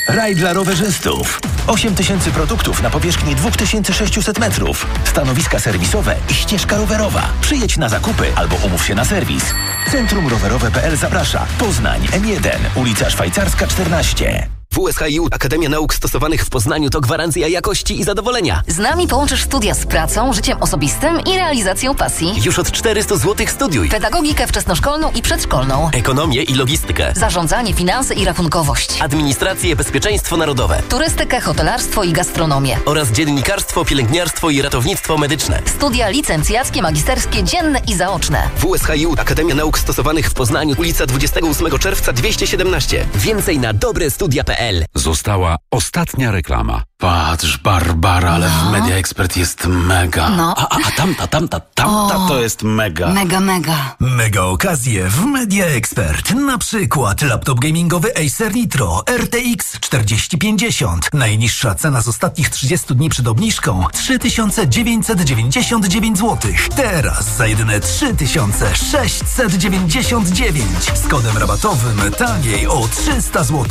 Raj dla rowerzystów. 8000 produktów na powierzchni 2600 metrów. Stanowiska serwisowe i ścieżka rowerowa. Przyjedź na zakupy albo umów się na serwis. Centrum Rowerowe.pl zaprasza. Poznań, M1, ulica Szwajcarska 14. WSHiU Akademia Nauk Stosowanych w Poznaniu to gwarancja jakości i zadowolenia. Z nami połączysz studia z pracą, życiem osobistym i realizacją pasji. Już od 400 zł studiuj. Pedagogikę wczesnoszkolną i przedszkolną. Ekonomię i logistykę. Zarządzanie, finanse i rachunkowość. Administrację, bezpieczeństwo narodowe. Turystykę, hotelarstwo i gastronomię. Oraz dziennikarstwo, pielęgniarstwo i ratownictwo medyczne. Studia licencjackie, magisterskie, dzienne i zaoczne. WSHiU Akademia Nauk Stosowanych w Poznaniu, ulica 28 czerwca 217. Więcej na dobrestudia.pl. Została ostatnia reklama. Patrz, Barbara, ale w Media Expert jest mega. No. A tamta to jest mega. Mega. Mega okazje w Media Expert. Na przykład laptop gamingowy Acer Nitro RTX 4050. Najniższa cena z ostatnich 30 dni przed obniżką 3999 zł. Teraz za jedyne 3699. Z kodem rabatowym taniej o 300 zł.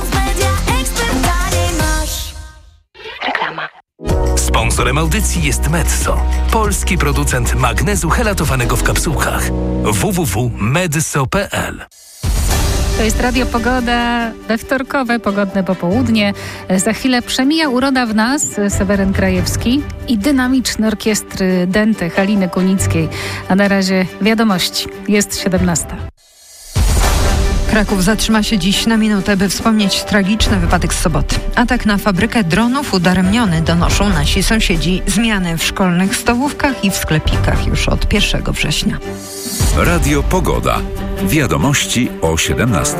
Reklama. Sponsorem audycji jest Metso, polski producent magnezu helatowanego w kapsułkach. www.medso.pl. To jest Radio Pogoda we wtorkowe, pogodne popołudnie. Za chwilę przemija uroda w nas, Seweryn Krajewski i dynamiczny orkiestry Dęte Haliny Kunickiej. A na razie wiadomości. Jest 17. Kraków zatrzyma się dziś na minutę, by wspomnieć tragiczny wypadek z soboty. Atak na fabrykę dronów udaremniony, donoszą nasi sąsiedzi. Zmiany w szkolnych stołówkach i w sklepikach już od 1 września. Radio Pogoda. Wiadomości o 17.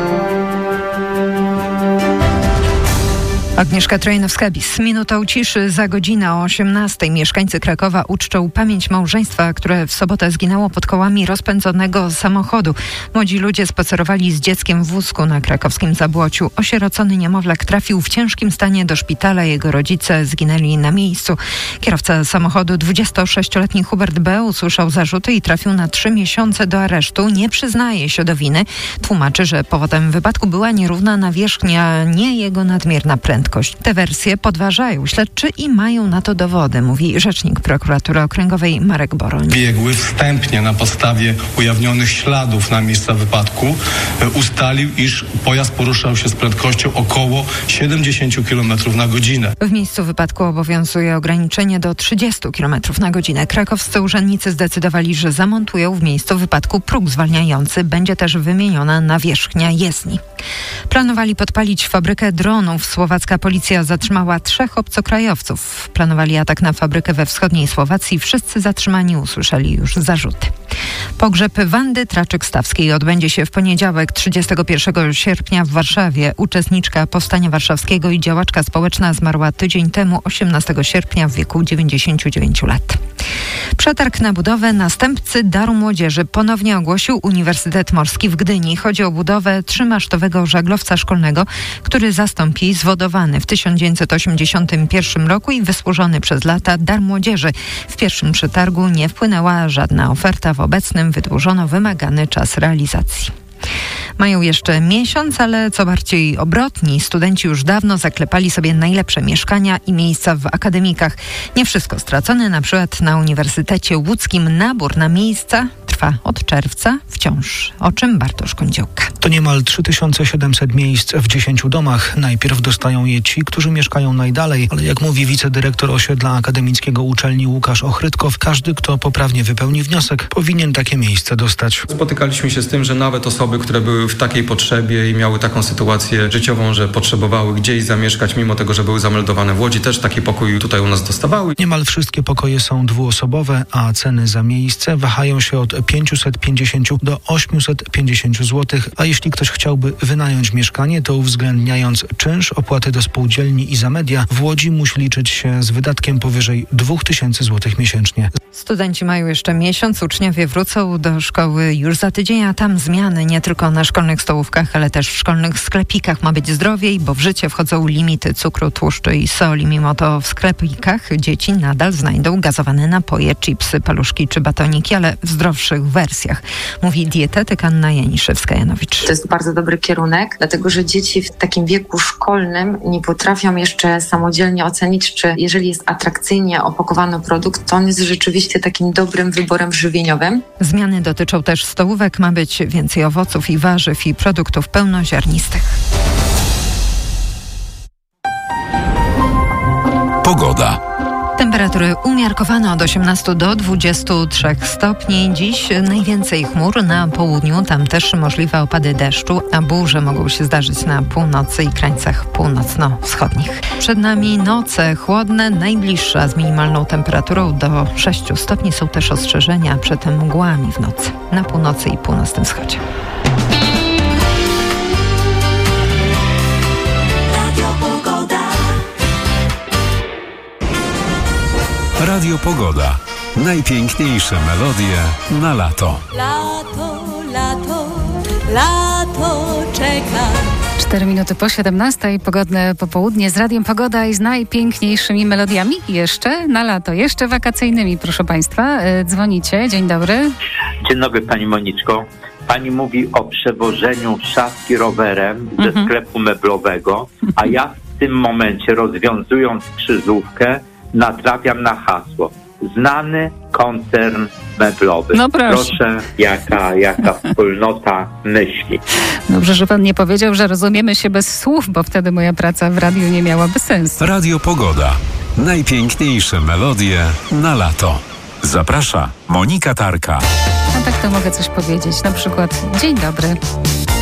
Agnieszka Trojnowska-Bis. Minutą ciszy za godzinę o 18:00 mieszkańcy Krakowa uczczą pamięć małżeństwa, które w sobotę zginęło pod kołami rozpędzonego samochodu. Młodzi ludzie spacerowali z dzieckiem w wózku na krakowskim Zabłociu. Osierocony niemowlak trafił w ciężkim stanie do szpitala. Jego rodzice zginęli na miejscu. Kierowca samochodu, 26-letni Hubert B., usłyszał zarzuty i trafił na 3 miesiące do aresztu. Nie przyznaje się do winy. Tłumaczy, że powodem wypadku była nierówna nawierzchnia, nie jego nadmierna prędkość. Te wersje podważają śledczy i mają na to dowody, mówi rzecznik prokuratury okręgowej Marek Boroń. Biegły wstępnie na podstawie ujawnionych śladów na miejsca wypadku ustalił, iż pojazd poruszał się z prędkością około 70 km na godzinę. W miejscu wypadku obowiązuje ograniczenie do 30 km na godzinę. Krakowscy urzędnicy zdecydowali, że zamontują w miejscu wypadku próg zwalniający. Będzie też wymieniona nawierzchnia jezdni. Planowali podpalić fabrykę dronów. Słowacka policja zatrzymała 3 obcokrajowców. Planowali atak na fabrykę we wschodniej Słowacji. Wszyscy zatrzymani usłyszeli już zarzuty. Pogrzeb Wandy Traczyk-Stawskiej odbędzie się w poniedziałek 31 sierpnia w Warszawie. Uczestniczka Powstania Warszawskiego i działaczka społeczna zmarła tydzień temu, 18 sierpnia w wieku 99 lat. Przetarg na budowę następcy Daru Młodzieży ponownie ogłosił Uniwersytet Morski w Gdyni. Chodzi o budowę 3-masztowego żaglowca szkolnego, który zastąpi zwodowany w 1981 roku i wysłużony przez lata Dar Młodzieży. W pierwszym przetargu nie wpłynęła żadna oferta. W obecnym wydłużono wymagany czas realizacji. Mają jeszcze miesiąc, ale co bardziej obrotni, studenci już dawno zaklepali sobie najlepsze mieszkania i miejsca w akademikach. Nie wszystko stracone, na przykład na Uniwersytecie Łódzkim nabór na miejsca trwa od czerwca wciąż. O czym Bartosz Kądziołka. To niemal 3700 miejsc w 10 domach. Najpierw dostają je ci, którzy mieszkają najdalej, ale jak mówi wicedyrektor osiedla akademickiego uczelni Łukasz Ochrytkow, każdy, kto poprawnie wypełni wniosek, powinien takie miejsce dostać. Spotykaliśmy się z tym, że nawet osoby, które były w takiej potrzebie i miały taką sytuację życiową, że potrzebowały gdzieś zamieszkać, mimo tego, że były zameldowane w Łodzi, też taki pokój tutaj u nas dostawały. Niemal wszystkie pokoje są dwuosobowe, a ceny za miejsce wahają się od 550 do 850 zł, a jeśli ktoś chciałby wynająć mieszkanie, to uwzględniając czynsz, opłaty do spółdzielni i za media, w Łodzi musi liczyć się z wydatkiem powyżej 2000 zł miesięcznie. Studenci mają jeszcze miesiąc, uczniowie wrócą do szkoły już za tydzień, a tam zmiany nie tylko na szkolnych stołówkach, ale też w szkolnych sklepikach. Ma być zdrowiej, bo w życie wchodzą limity cukru, tłuszczu i soli. Mimo to w sklepikach dzieci nadal znajdą gazowane napoje, chipsy, paluszki czy batoniki, ale w zdrowszych 3 wersjach, mówi dietetyk Anna Janiszewska-Janowicz. To jest bardzo dobry kierunek, dlatego że dzieci w takim wieku szkolnym nie potrafią jeszcze samodzielnie ocenić, czy jeżeli jest atrakcyjnie opakowany produkt, to on jest rzeczywiście takim dobrym wyborem żywieniowym. Zmiany dotyczą też stołówek. Ma być więcej owoców i warzyw i produktów pełnoziarnistych. Pogoda. Temperatury umiarkowane od 18 do 23 stopni. Dziś najwięcej chmur na południu, tam też możliwe opady deszczu, a burze mogą się zdarzyć na północy i krańcach północno-wschodnich. Przed nami noce chłodne, najbliższa z minimalną temperaturą do 6 stopni. Są też ostrzeżenia przed mgłami w nocy na północy i północnym wschodzie. Radio Pogoda. Najpiękniejsze melodie na lato. Lato, lato, lato czeka. 4 minuty po 17, pogodne popołudnie z Radiem Pogoda i z najpiękniejszymi melodiami jeszcze na lato, jeszcze wakacyjnymi, proszę Państwa. Dzwonicie, dzień dobry. Dzień dobry Pani Moniczko. Pani mówi o przewożeniu szafki rowerem ze sklepu meblowego, a ja w tym momencie, rozwiązując krzyżówkę, natrafiam na hasło. Znany koncern meblowy. No proszę. Jaka wspólnota myśli. Dobrze, że Pan nie powiedział, że rozumiemy się bez słów, bo wtedy moja praca w radiu nie miałaby sensu. Radio Pogoda. Najpiękniejsze melodie na lato. Zaprasza Monika Tarka. A tak to mogę coś powiedzieć. Na przykład dzień dobry.